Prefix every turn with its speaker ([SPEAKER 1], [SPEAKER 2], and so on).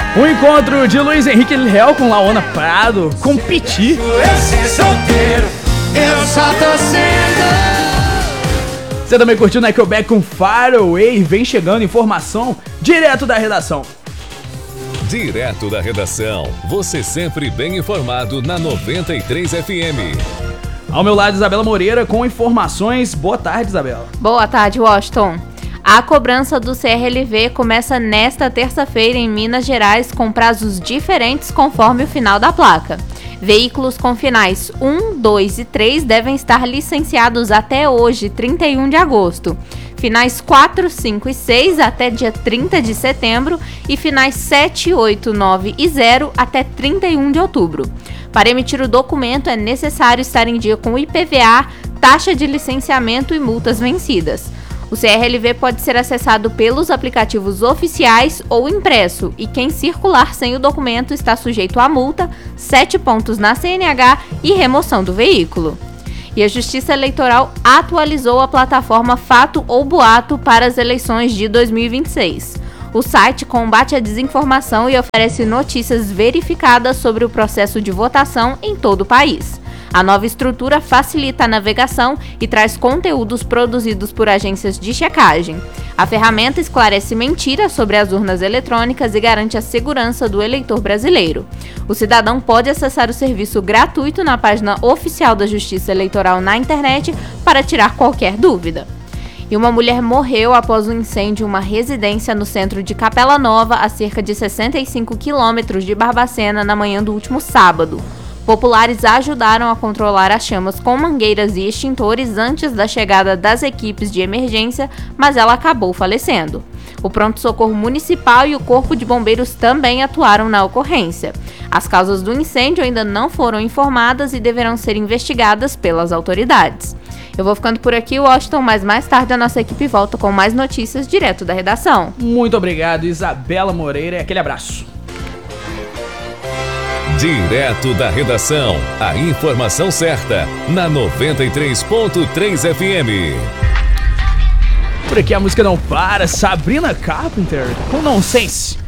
[SPEAKER 1] O encontro de Luiz Henrique Leal com Laona Prado, com Piti.
[SPEAKER 2] Eu ser solteiro, eu só tô sendo.
[SPEAKER 1] Você também curtiu Nickelback com Far Away? Vem chegando informação direto da redação.
[SPEAKER 3] Direto da redação, você sempre bem informado na 93 FM.
[SPEAKER 1] Ao meu lado, Isabela Moreira com informações. Boa tarde, Isabela.
[SPEAKER 4] Boa tarde, Washington. A cobrança do CRLV começa nesta terça-feira em Minas Gerais com prazos diferentes conforme o final da placa. Veículos com finais 1, 2 e 3 devem estar licenciados até hoje, 31 de agosto. Finais 4, 5 e 6 até dia 30 de setembro e finais 7, 8, 9 e 0 até 31 de outubro. Para emitir o documento é necessário estar em dia com o IPVA, taxa de licenciamento e multas vencidas. O CRLV pode ser acessado pelos aplicativos oficiais ou impresso, e quem circular sem o documento está sujeito a multa, 7 pontos na CNH e remoção do veículo. E a Justiça Eleitoral atualizou a plataforma Fato ou Boato para as eleições de 2026. O site combate a desinformação e oferece notícias verificadas sobre o processo de votação em todo o país. A nova estrutura facilita a navegação e traz conteúdos produzidos por agências de checagem. A ferramenta esclarece mentiras sobre as urnas eletrônicas e garante a segurança do eleitor brasileiro. O cidadão pode acessar o serviço gratuito na página oficial da Justiça Eleitoral na internet para tirar qualquer dúvida. E uma mulher morreu após um incêndio em uma residência no centro de Capela Nova, a cerca de 65 quilômetros de Barbacena, na manhã do último sábado. Populares ajudaram a controlar as chamas com mangueiras e extintores antes da chegada das equipes de emergência, mas ela acabou falecendo. O pronto-socorro municipal e o corpo de bombeiros também atuaram na ocorrência. As causas do incêndio ainda não foram informadas e deverão ser investigadas pelas autoridades. Eu vou ficando por aqui, Washington, mas mais tarde a nossa equipe volta com mais notícias direto da redação.
[SPEAKER 1] Muito obrigado, Isabela Moreira, e aquele abraço.
[SPEAKER 3] Direto da redação, a informação certa, na 93.3 FM.
[SPEAKER 1] Por aqui a música não para, Sabrina Carpenter com Nonsense.